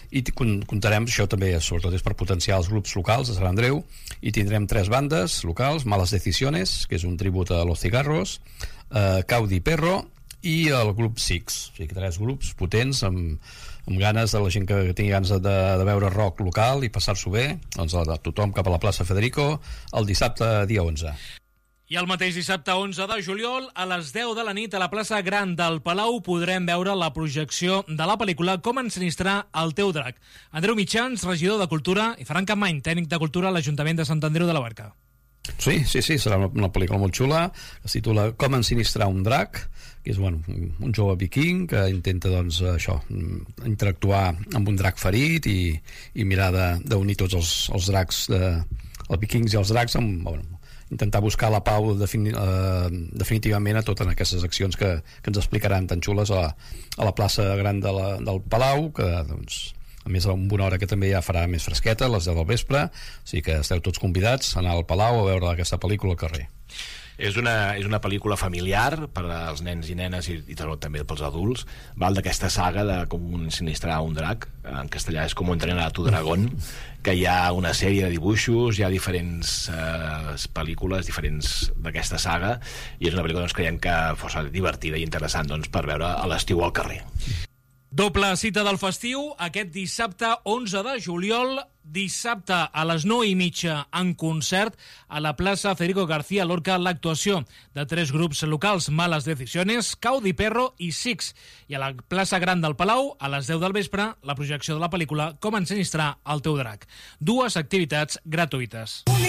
i comptarem, això també sobretot és per potenciar els grups locals de Sant Andreu, i tindrem 3 bandes locals: Malas Decisiones, que és un tribut a Los Cigarros, Caudi Perro i el grup Six. O sigui, 3 grups potents amb ganes de la gent que tingui ganes de veure rock local i passar-s'ho bé, doncs tothom cap a la plaça Federico el dissabte dia 11. I el mateix dissabte 11 de juliol, a les 10 de la nit, a la plaça Gran del Palau, podrem veure la projecció de la pel·lícula Com ensinistrar el teu drac. Andreu Mitjans, regidor de Cultura, i Ferran Campmany, tècnic de Cultura a l'Ajuntament de Sant Andreu de la Barca. Sí, serà una pel·lícula molt xula, que es titula Com ensinistrar un drac, que és un jove viking que intenta interactuar amb un drac ferit i mirar d'unir tots els dracs, els vikings i els dracs, intentar buscar la pau definitivament a totes aquestes accions que ens explicaran tan xules a la plaça Gran del Palau, que a més amb una hora que també ja farà més fresqueta, a les 10 del vespre, o sigui que esteu tots convidats a anar al Palau a veure aquesta pel·lícula al carrer. És una pel·lícula familiar per als nens i nenes i també pels adults. Val d'aquesta saga de Com ensinistrar un drac, en castellà és Com entrenar a tu dragón, que hi ha una sèrie de dibuixos, hi ha diferents pel·lícules diferents d'aquesta saga, i és una pel·lícula creiem que força divertida i interessant per veure a l'estiu al carrer. Doble cita del festiu aquest dissabte 11 de juliol, dissabte a les 9:30 en concert a la plaça Federico García Lorca, l'actuació de 3 grups locals, Malas Decisiones, Caudi Perro i Six, i a la plaça Gran del Palau a les 10 del vespre la projecció de la pel·lícula Com ensinistrar el teu drac. 2 activitats gratuïtes.